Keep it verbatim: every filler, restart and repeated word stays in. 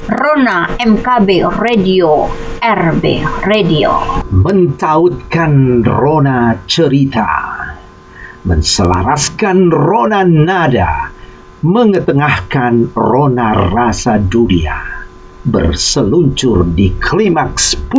Rona M K B Radio, R B Radio. Mentautkan rona cerita, menselaraskan rona nada, mengetengahkan rona rasa dunia, berseluncur di klimaks